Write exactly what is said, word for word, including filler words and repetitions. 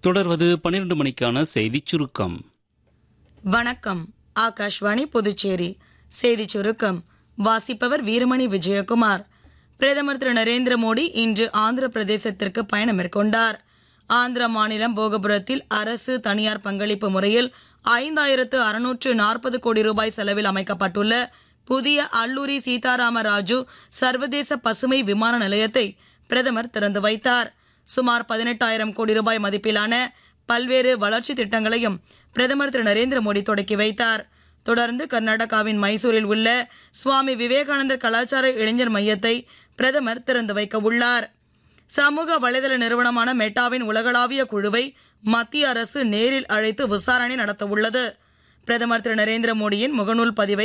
தொடர்வது பன்னிரண்டு மணிக்கான செய்திச் சுருக்கம். வணக்கம். ஆகாஷ்வாணி புதுச்சேரி செய்திச் சுருக்கம் வாசிப்பவர் வீரமணி விஜயகுமார். பிரதமர் திரு நரேந்திர மோடி இன்று ஆந்திர பிரதேசத்திற்கு பயணம் மேற்கொண்டார். ஆந்திர மாநிலம் போகபுரத்தில் அரசு தனியார் பங்களிப்பு முறையில் ஐந்தாயிரத்து அறுநூற்று நாற்பது கோடி ரூபாய் செலவில் அமைக்கப்பட்டுள்ள புதிய அல்லூரி சீதாராம ராஜு சர்வதேச பசுமை விமான நிலையத்தை பிரதமர் திறந்து வைத்தார். சுமார் பதினெட்டாயிரம் கோடி ரூபாய் மதிப்பிலான பல்வேறு வளர்ச்சி திட்டங்களையும் பிரதமர் திரு நரேந்திர மோடி தொடக்கி வைத்தார். தொடர்ந்து கர்நாடகாவின் மைசூரில் உள்ள சுவாமி விவேகானந்தர் கலாச்சார இளைஞர் மையத்தை பிரதமர் திறந்து வைக்க உள்ளார். சமூக வலைதள நிறுவனமான மெட்டாவின் உலகளாவிய குழுவை மத்திய அரசு நேரில் அழைத்து விசாரணை நடத்த உள்ளது. பிரதமர் திரு நரேந்திர மோடியின் முகநூல் பதிவை